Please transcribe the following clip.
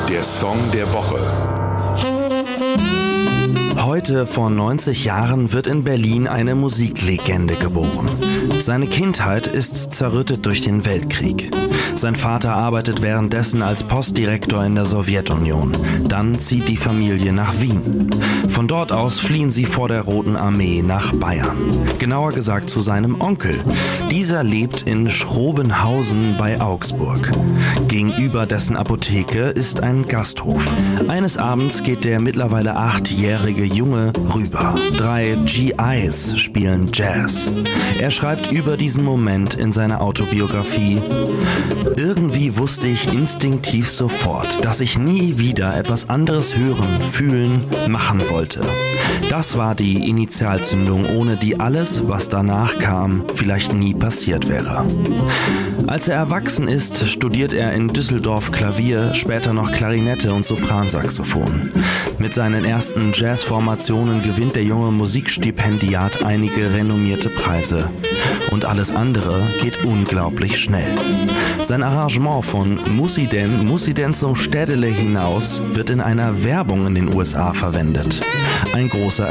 Der Song der Woche. Heute vor 90 Jahren wird in Berlin eine Musiklegende geboren. Seine Kindheit ist zerrüttet durch den Weltkrieg. Sein Vater arbeitet währenddessen als Postdirektor in der Sowjetunion. Dann zieht die Familie nach Wien. Von dort aus fliehen sie vor der Roten Armee nach Bayern. Genauer gesagt zu seinem Onkel. Dieser lebt in Schrobenhausen bei Augsburg. Gegenüber dessen Apotheke ist ein Gasthof. Eines Abends geht der mittlerweile 8-jährige Junge rüber. 3 GIs spielen Jazz. Er schreibt über diesen Moment in seiner Autobiografie: Irgendwie wusste ich instinktiv sofort, dass ich nie wieder etwas anderes hören, fühlen, machen wollte. Das war die Initialzündung, ohne die alles, was danach kam, vielleicht nie passiert wäre. Als er erwachsen ist, studiert er in Düsseldorf Klavier, später noch Klarinette und Sopransaxophon. Mit seinen ersten Jazzformationen gewinnt der junge Musikstipendiat einige renommierte Preise. Und alles andere geht unglaublich schnell. Sein Arrangement von Muss i denn zum Städtele hinaus wird in einer Werbung in den USA verwendet. Ein großer